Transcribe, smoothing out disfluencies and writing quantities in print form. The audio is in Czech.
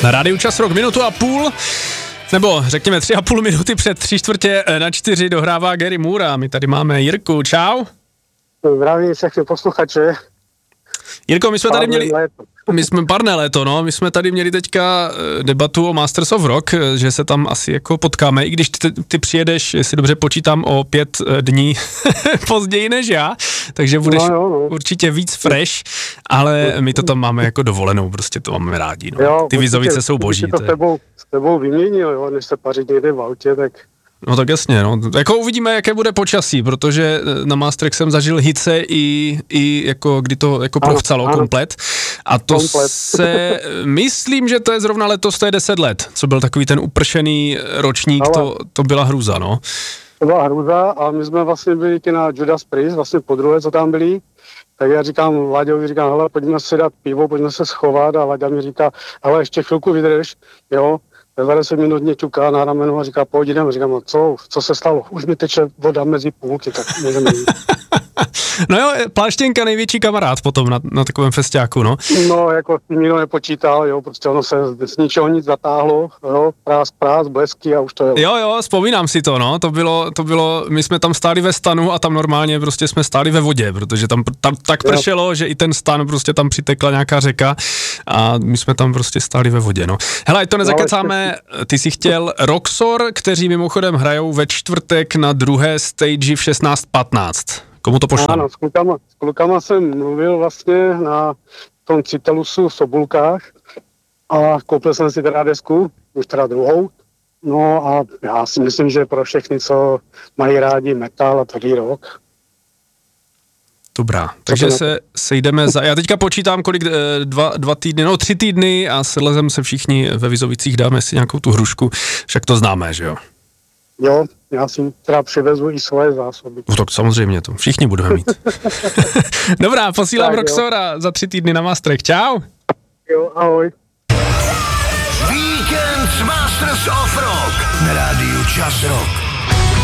Na rádiu Čas Rock 1,5 minuty, nebo řekněme 3,5 minuty před 3/4 dohrává Gary Moore a my tady máme Jirku. Čau. Zdravím všechny posluchače. Jirko, my jsme tady měli... Parné léto, no. My jsme tady měli teďka debatu o Masters of Rock, že se tam asi jako potkáme, i když ty přijedeš, jestli dobře počítám, o 5 dní později než já, takže budeš určitě víc fresh, ale my to tam máme jako dovolenou, prostě to máme rádi, no. Jo, ty Vizovice jsou boží. To s tebou vyměnil, jo, než se pařit někde v autě, tak... No tak jasně, no. Jako uvidíme, jaké bude počasí, protože na Masterech jsem zažil hice i jako, kdy to jako prochcalo komplet. A to se, myslím, že to je zrovna letos, to je 10 let, co byl takový ten upršený ročník, to byla hrůza, no. To byla hrůza a my jsme vlastně byli na Judas Priest, vlastně podruhé, co tam byli. Tak já říkám Láďovi, hele, pojďme si dát pivo, pojďme se schovat a Láďa mi říká, hele, ještě chvilku vydrž, jo. 20 minut mě ťuká na rameno a říká, pojď jdem. Říkám, no co se stalo? Už mi teče voda mezi půlky, tak můžeme jít. No jo, Pláštěnka největší kamarád potom na takovém festiáku, no. No, jako nikdo nepočítal, jo, prostě ono se z ničeho nic zatáhlo, jo, prás, blesky a už to je. Jo, vzpomínám si to, no, to bylo, my jsme tam stáli ve stanu a tam normálně prostě jsme stáli ve vodě, protože tam tak pršelo, že i ten stan prostě tam přitekla nějaká řeka a my jsme tam prostě stáli ve vodě, no. Hele, ať to nezakecáme, ty jsi chtěl Roxor, kteří mimochodem hrajou ve čtvrtek na druhé stage v 16:15. Komu to pošle? Ano, s klukama jsem mluvil vlastně na tom Citelusu v Sobulkách a koupil jsem si teda desku, už teda druhou. No a já si myslím, že pro všechny, co mají rádi metal a tvrdý rock. Dobrá, takže se sejdeme já teďka počítám, kolik, 3 týdny a slezem se všichni ve Vizovicích, dáme si nějakou tu hrušku, však to známe, že jo? Jo, já si teda přivezu i svoje zásoby. No tak samozřejmě to, všichni budeme mít. Dobrá, posílám Roxora za 3 týdny na Masterech, čau. Jo, ahoj. Víkend Masters of Rock na rádiu Čas Rock.